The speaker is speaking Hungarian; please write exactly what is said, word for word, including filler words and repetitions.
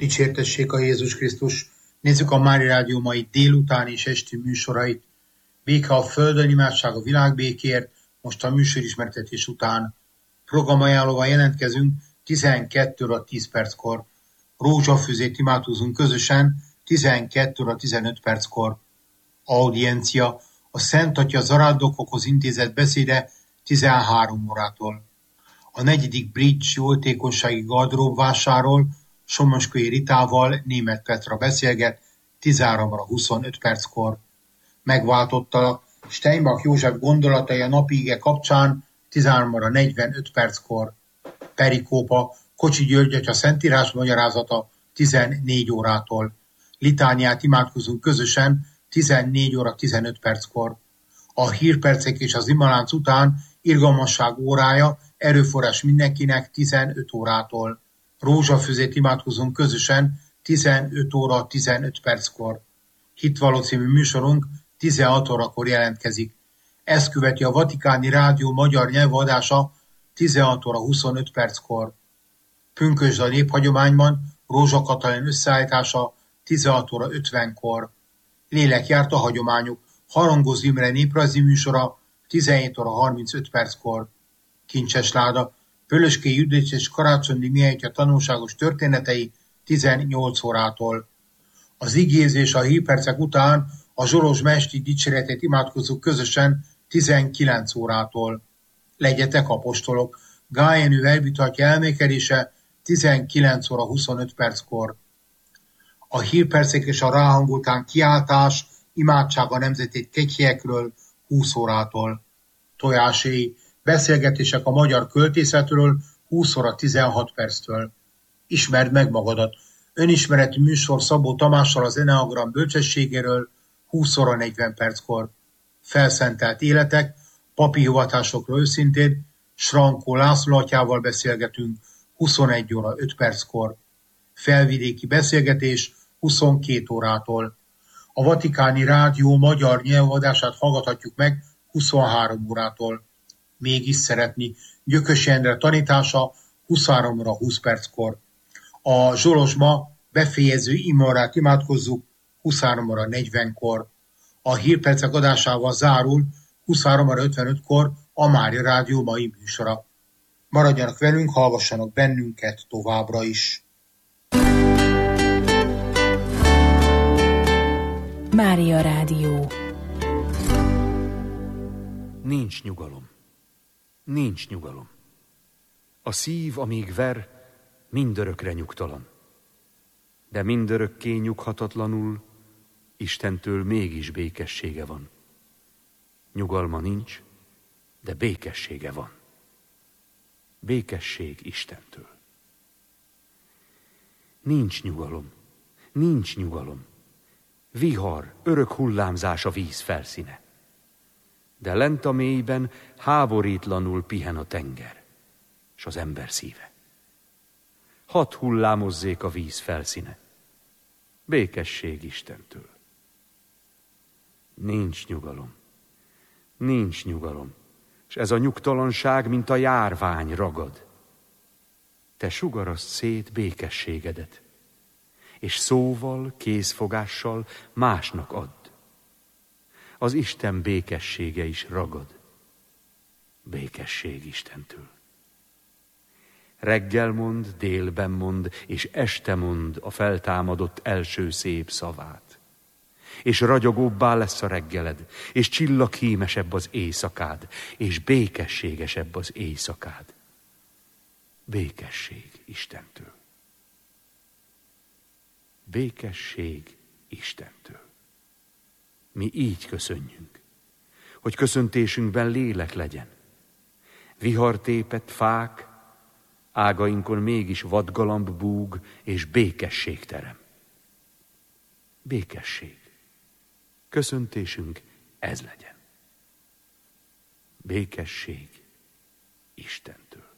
Dicsértessék a Jézus Krisztus! Nézzük a Mária Rádió mai délután és esti műsorait. Béke a földön, imádság a világbékért, most a műsorismertetés után. Programajánlóval jelentkezünk tizenkét óra tíz perckor. Rózsafüzét imádkozunk közösen tizenkét óra tizenöt perckor. Audiencia, a Szent Atya zarándokokhoz intézett beszéde tizenhárom órától. A negyedik Bridge jótékonysági gardróbvásáról Somoskői Ritával Németh Petra beszélget tizenhárom óra huszonöt perckor. Megváltottalak Steinbach József gondolatai a napi ige kapcsán tizenhárom óra negyvenöt perckor. Perikópa Kocsi György atya szentírás magyarázata tizennégy órától. Litániát imádkozunk közösen tizennégy óra tizenöt perckor. A hírpercek és az imalánc után irgalmasság órája, erőforrás mindenkinek tizenöt órától. Rózsafüzét imádkozunk közösen tizenöt óra tizenöt perckor. Hitvalló című műsorunk tizenhat órakor jelentkezik. Ezt követi a Vatikáni Rádió magyar nyelvadása tizenhat óra huszonöt perckor. Pünkösd a néphagyományban Rózsa Katalin összeállítása tizenhat óra ötvenkor. Lélek járt a hagyományuk Harangozó Imre néprajzi műsora tizenhét óra harmincöt perckor. Kincses láda Vöröskély Judit és Karácsonyi Mihály tanulságos történetei tizennyolc órától. Az igézés a hírpercek után a Zsolos Mesti dicséretét imádkozzuk közösen tizenkilenc órától. Legyetek apostolok, Gál Jenő elvitatja elmékedése tizenkilenc óra huszonöt perckor. A hírpercek és a ráhang után kiáltás, imádság a nemzeti kegyhelyekről húsz órától. Tojáséi beszélgetések a magyar költészetről húsz óra tizenhat perctől. Ismerd meg magadat. Önismereti műsor Szabó Tamással az Eneagram bölcsességéről húsz óra negyven perckor. Felszentelt életek, papi hivatásokról őszintén Srankó László atyával beszélgetünk huszonegy óra öt perckor. Felvidéki beszélgetés huszonkét órától. A Vatikáni Rádió magyar nyelvadását hallgathatjuk meg huszonhárom órától. Mégis szeretni Gyökös Endre tanítása huszonhárom óra húsz perckor. A Zsolozsma befejező imorát imádkozzuk huszonhárom óra negyvenkor. A hírpercek adásával zárul huszonhárom óra ötvenötkor a Mária Rádió mai műsora. Maradjanak velünk, hallgassanak bennünket továbbra is. Mária Rádió. Nincs nyugalom. Nincs nyugalom. A szív, amíg ver, mindörökre nyugtalan. De mindörökké nyughatatlanul Istentől mégis békessége van. Nyugalma nincs, de békessége van. Békesség Istentől. Nincs nyugalom, nincs nyugalom. Vihar, örök hullámzás a víz felszíne. De lent a mélyben háborítlanul pihen a tenger, s az ember szíve. Hadd hullámozzék a víz felszíne. Békesség Istentől. Nincs nyugalom, nincs nyugalom, s ez a nyugtalanság, mint a járvány ragad. Te sugarasd szét békességedet, és szóval, kézfogással másnak add. Az Isten békessége is ragad. Békesség Istentől. Reggel mond, délben mond, és este mond a feltámadott első szép szavát. És ragyogóbbá lesz a reggeled, és csillaghímesebb az éjszakád, és békességesebb az éjszakád. Békesség Istentől. Békesség Istentől. Mi így köszönjünk, hogy köszöntésünkben lélek legyen. Vihartépett fák, ágainkon mégis vadgalamb búg, és békesség terem. Békesség. Köszöntésünk ez legyen. Békesség Istentől.